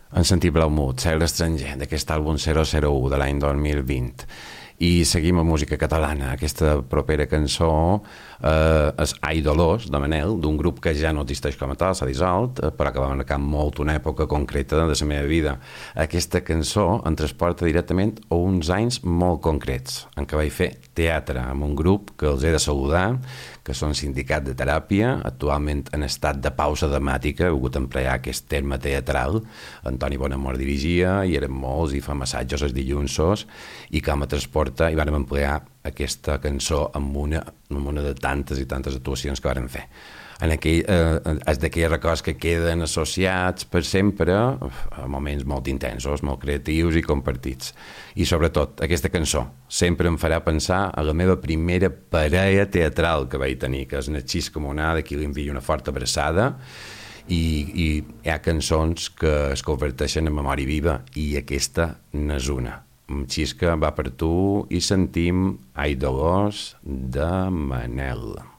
En sentit blau mut, Cel estranger, d'aquest àlbum 001 de l'any 2020. I seguim amb música catalana. Aquesta propera cançó és Ai Dolors, de Manel, d'un grup que ja no existeix com a tal, s'ha dissolt, però que va marcar molt una època concreta de la meva vida. Aquesta cançó em transporta directament a uns anys molt concrets, en què vaig fer teatre amb un grup que els he de saludar, que són Sindicat de Teràpia, actualment en estat de pausa dramàtica, he hagut d'emplear aquest terme teatral. Antoni Bonamor dirigia, i érem molts, i fa massatges els dilluns, i com a transporta, i vàrem emplear aquesta cançó amb una de tantes i tantes actuacions que vàrem fer. És d'aquells records que queden associats per sempre a moments molt intensos, molt creatius i compartits. I sobretot, aquesta cançó sempre em farà pensar a la meva primera parella teatral que vaig tenir, que és Narcís Camonà, de qui li envio una forta abraçada, i hi ha cançons que es converteixen en memòria viva, i aquesta n'és una. Xisca va per tu i sentim Ai Dolors de Manel.